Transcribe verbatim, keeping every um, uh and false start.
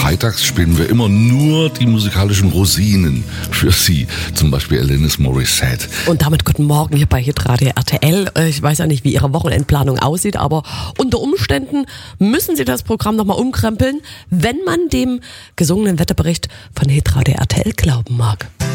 freitags spielen wir immer nur die musikalischen Rosinen für Sie. Zum Beispiel Alanis Morissette. Und damit guten Morgen hier bei Hitradio R T L. Ich weiß ja nicht, wie Ihre Wochenendplanung aussieht, aber unter Umständen müssen Sie das Programm nochmal umkrempeln, wenn man dem gesungenen Wetterbericht von Hitradio R T L glauben mag.